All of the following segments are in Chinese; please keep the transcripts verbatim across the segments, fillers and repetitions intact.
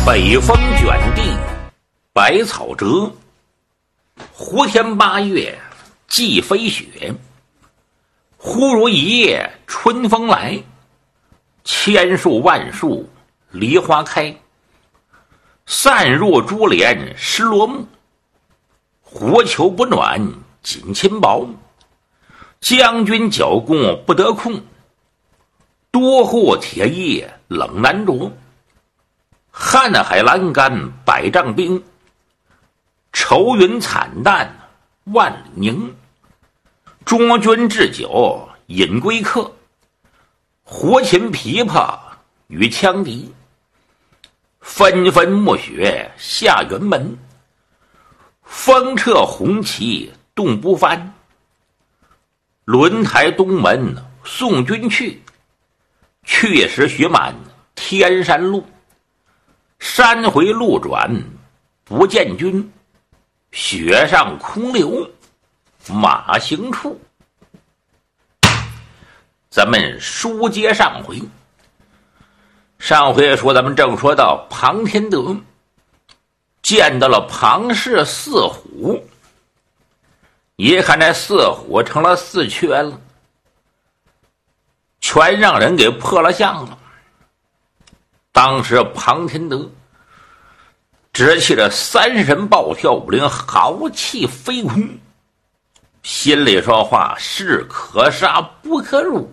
北风卷地百草折，胡天八月既飞雪。忽如一夜春风来，千树万树梨花开。散若珠帘湿罗幕，火球不暖锦衾薄。将军剿共不得空，多护铁衣冷难着。瀚海阑干百丈冰，愁云惨淡万里凝。中军置酒饮归客，活琴琵琶与羌笛。纷纷暮雪下辕门，风掣红旗动不翻。轮台东门送君去，去时雪满天山路。山回路转不见君，雪上空留马行处。咱们书接上回，上回说咱们正说到庞天德见到了庞氏四虎，一看这四虎成了四缺了，全让人给破了相了。当时庞天德直气着三神暴跳五灵，豪气飞空，心里说话是可杀不可辱。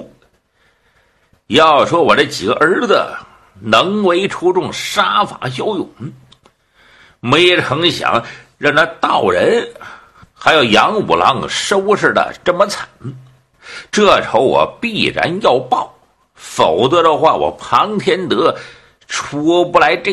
要说我这几个儿子能为出众，杀法骁勇，没成想让那道人还有杨五郎收拾的这么惨，这仇我必然要报，否则的话我庞天德出不来这